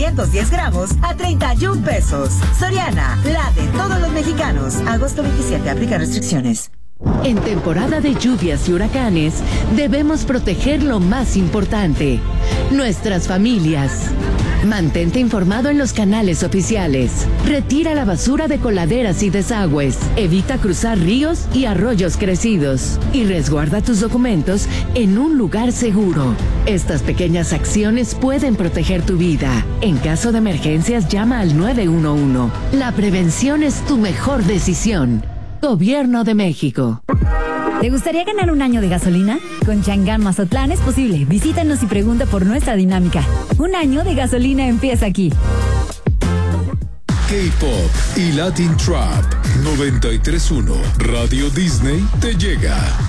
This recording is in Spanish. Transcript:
210 gramos a 31 pesos. Soriana, la de todos los mexicanos. Agosto 27, aplica restricciones. En temporada de lluvias y huracanes, debemos proteger lo más importante, nuestras familias. Mantente informado en los canales oficiales. Retira la basura de coladeras y desagües. Evita cruzar ríos y arroyos crecidos. Y resguarda tus documentos en un lugar seguro. Estas pequeñas acciones pueden proteger tu vida. En caso de emergencias, llama al 911. La prevención es tu mejor decisión. Gobierno de México. ¿Te gustaría ganar un año de gasolina? Con Chang'an Mazatlán es posible. Visítanos y pregunta por nuestra dinámica. Un año de gasolina empieza aquí. K-Pop y Latin Trap 93.1 Radio Disney te llega.